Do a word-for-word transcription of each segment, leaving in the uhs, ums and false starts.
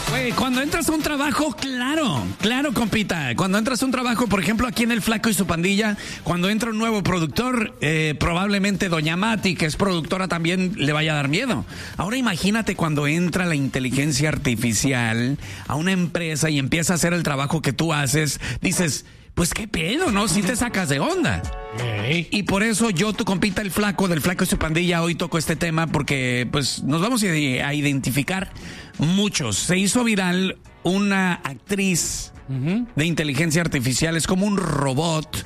Güey, cuando entras a un trabajo, claro, claro, compita. Cuando entras a un trabajo, por ejemplo, aquí en El Flaco y su Pandilla, cuando entra un nuevo productor, eh, probablemente Doña Mati, que es productora, también le vaya a dar miedo. Ahora imagínate cuando entra la inteligencia artificial a una empresa y empieza a hacer el trabajo que tú haces, dices, pues qué pedo, ¿no? Si te sacas de onda. Hey. Y por eso yo, tu compita El Flaco, del Flaco y su Pandilla, hoy toco este tema porque pues nos vamos a identificar muchos. Se hizo viral una actriz uh-huh. de inteligencia artificial, es como un robot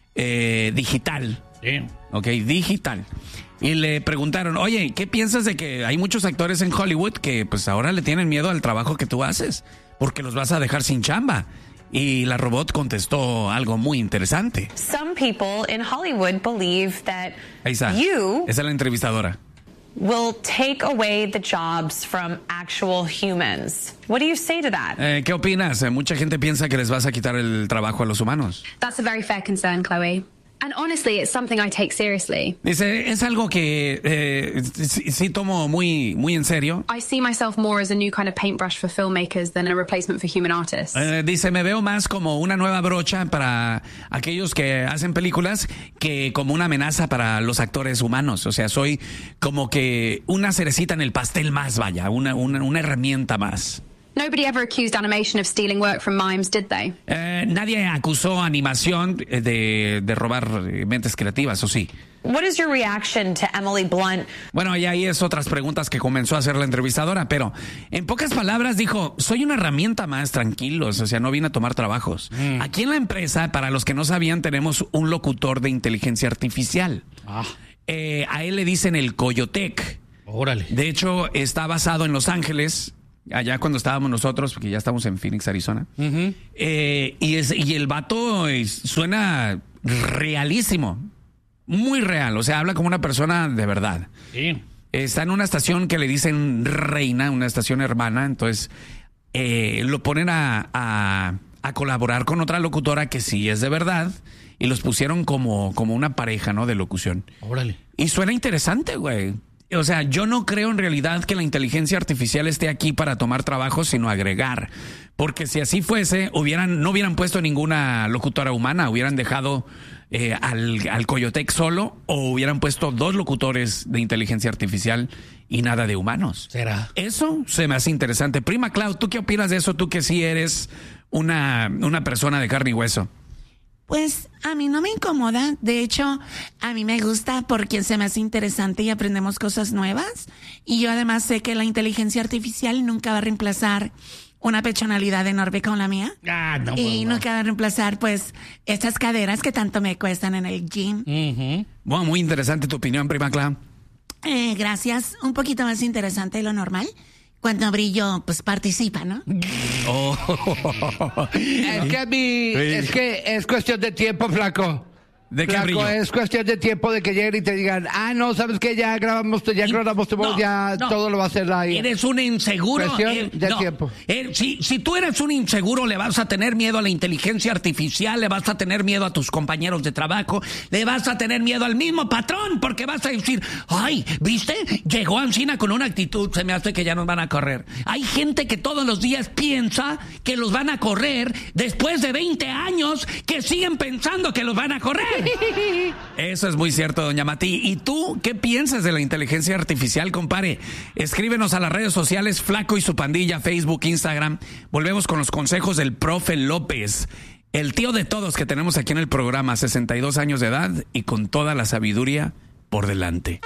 eh, digital. Sí. Ok, digital. Y le preguntaron, oye, ¿qué piensas de que hay muchos actores en Hollywood que pues ahora le tienen miedo al trabajo que tú haces? Porque los vas a dejar sin chamba. Y la robot contestó algo muy interesante. Some people in Hollywood believe that Ahí está. you Esa es la entrevistadora. will take away the jobs from actual humans. What do you say to that? Eh, ¿Qué opinas? Eh, mucha gente piensa que les vas a quitar el trabajo a los humanos. That's a very fair concern, Chloe. And honestly, it's something I take seriously. Dice, es algo que eh, sí, sí tomo muy, muy en serio. I see myself more as a new kind of paintbrush for filmmakers than a replacement for human artists. Eh, dice, me veo más como una nueva brocha para aquellos que hacen películas que como una amenaza para los actores humanos. O sea, soy como que una cerecita en el pastel más, vaya, una, una, una herramienta más. Nobody ever accused animation of stealing work from mimes, did they? Eh, nadie acusó a animación de, de robar mentes creativas, ¿o sí? What is your reaction to Emily Blunt? Bueno, y ahí es otras preguntas que comenzó a hacer la entrevistadora, pero en pocas palabras dijo, soy una herramienta más, tranquilos, o sea, no vine a tomar trabajos. Mm. Aquí en la empresa, para los que no sabían, tenemos un locutor de inteligencia artificial. Ah. Eh, a él le dicen el Coyotec. Órale. De hecho, está basado en Los Ángeles, allá cuando estábamos nosotros, porque ya estamos en Phoenix, Arizona. Uh-huh. eh, y, es, y el vato es, suena realísimo. Muy real, o sea, habla como una persona de verdad. Sí. Está en una estación que le dicen Reina, una estación hermana, entonces eh, lo ponen a, a, a colaborar con otra locutora que sí es de verdad y los pusieron como, como una pareja, ¿no? De locución. Órale. Y suena interesante, güey. O sea, yo no creo en realidad que la inteligencia artificial esté aquí para tomar trabajo, sino agregar. Porque si así fuese, hubieran, no hubieran puesto ninguna locutora humana, hubieran dejado eh, al, al Coyotec solo o hubieran puesto dos locutores de inteligencia artificial y nada de humanos. ¿Será? Eso se me hace interesante. Prima Clau, ¿tú qué opinas de eso? Tú que sí eres una, una persona de carne y hueso. Pues a mí no me incomoda, de hecho a mí me gusta porque se me hace interesante y aprendemos cosas nuevas y yo además sé que la inteligencia artificial nunca va a reemplazar una personalidad enorme como la mía ah, no, y no. nunca va a reemplazar pues estas caderas que tanto me cuestan en el gym. Uh-huh. Bueno, muy interesante tu opinión, Prima Clau. Eh, gracias, un poquito más interesante de lo normal. Cuando brillo, pues participa, ¿no? Oh. Es que a mí, es que es cuestión de tiempo, Flaco. ¿De qué Flaco, brillo? es cuestión de tiempo de que lleguen y te digan, ah, no, ¿sabes qué? Ya grabamos, ya grabamos tu voz, No, ya no. todo lo va a hacer ahí. Eres un inseguro. Cuestión eh, de no. tiempo. Eh, si, si tú eres un inseguro, le vas a tener miedo a la inteligencia artificial, le vas a tener miedo a tus compañeros de trabajo, le vas a tener miedo al mismo patrón, porque vas a decir, ay, ¿viste? Llegó Ancina con una actitud, se me hace que ya nos van a correr. Hay gente que todos los días piensa que los van a correr después de veinte años que siguen pensando que los van a correr. Eso es muy cierto, doña Mati. ¿Y tú qué piensas de la inteligencia artificial, compare? Escríbenos a las redes sociales Flaco y su Pandilla, Facebook, Instagram. Volvemos con los consejos del profe López, el tío de todos que tenemos aquí en el programa, sesenta y dos años de edad y con toda la sabiduría por delante.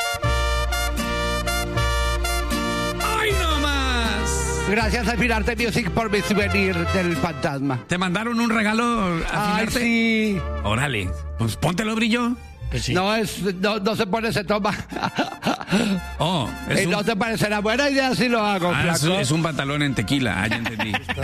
¡Ay, no más! Gracias a Finarte Music por mi souvenir del fantasma. ¿Te mandaron un regalo a Ay, Finarte? sí. Órale, pues póntelo, brillo. Pues sí. No, es, no, no se pone, se toma. Oh, es ¿Y un, no te parecerá buena idea si lo hago, ah, es, Flaco? es un pantalón en tequila, ah, ya entendí.